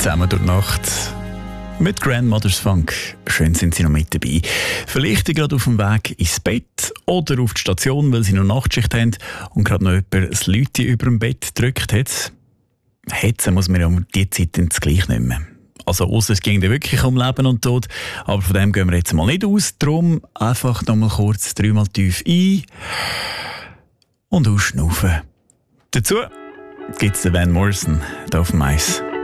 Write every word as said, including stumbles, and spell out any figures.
zusammen durch die Nacht mit Grandmother's Funk. Schön sind Sie noch mit dabei. Vielleicht gerade auf dem Weg ins Bett oder auf die Station, weil Sie noch Nachtschicht haben und gerade noch jemand das Läuten über dem Bett gedrückt hat. Hetzen muss man ja um diese Zeit ins Gleich nicht mehr. Also ausser es ging wirklich um Leben und Tod. Aber von dem gehen wir jetzt mal nicht aus. Darum einfach noch mal kurz dreimal tief ein und ausschnaufen. Dazu gibt es den Van Morrison hier auf dem Eis.